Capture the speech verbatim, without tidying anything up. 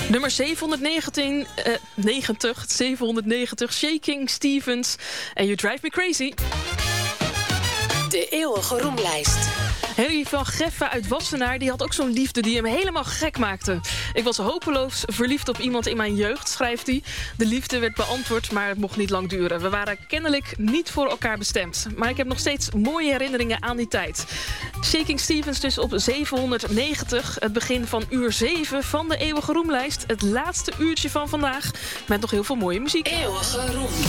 Nummer zevenhonderdnegentien, uh, negentig, zevenhonderdnegentig, Shaking Stevens en You Drive Me Crazy. De eeuwige roemlijst. Henry van Geffen uit Wassenaar die had ook zo'n liefde die hem helemaal gek maakte. Ik was hopeloos verliefd op iemand in mijn jeugd, schrijft hij. De liefde werd beantwoord, maar het mocht niet lang duren. We waren kennelijk niet voor elkaar bestemd. Maar ik heb nog steeds mooie herinneringen aan die tijd. Shaking Stevens dus op zevenhonderdnegentig. Het begin van uur zeven van de eeuwige roemlijst. Het laatste uurtje van vandaag met nog heel veel mooie muziek. Eeuwige roem.